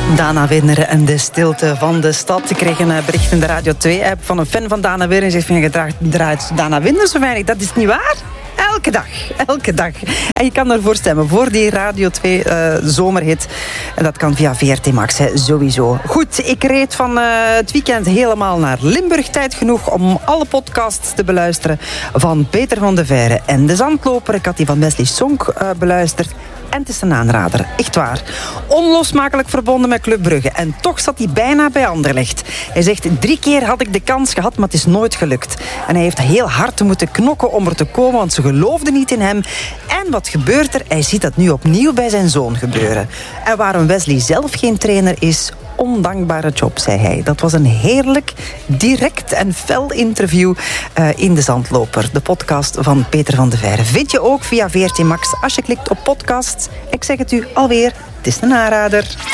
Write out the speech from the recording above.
Dana Winner en de stilte van de stad. Ik kreeg een bericht in de Radio 2-app van een fan van Dana Winner. En zegt van, je draait Dana Winner zo weinig. Dat is niet waar. Elke dag. En je kan ervoor stemmen, voor die Radio 2 zomerhit. En dat kan via VRT Max, hè, sowieso. Goed, ik reed van het weekend helemaal naar Limburg. Tijd genoeg om alle podcasts te beluisteren van Peter van de Veire en De Zandloper. Ik had die van Wesley Sonk beluisterd. En het is een aanrader, echt waar. Onlosmakelijk verbonden met Club Brugge. En toch zat hij bijna bij Anderlecht. Hij zegt, 3 keer had ik de kans gehad, maar het is nooit gelukt. En hij heeft heel hard moeten knokken om er te komen, want ze geloofden niet in hem. En wat gebeurt er? Hij ziet dat nu opnieuw bij zijn zoon gebeuren. En waarom Wesley zelf geen trainer is, ondankbare job, zei hij. Dat was een heerlijk, direct en fel interview in De Zandloper. De podcast van Peter van de Veire. Vind je ook via VRT Max als je klikt op podcasts. Ik zeg het u alweer, het is een aanrader.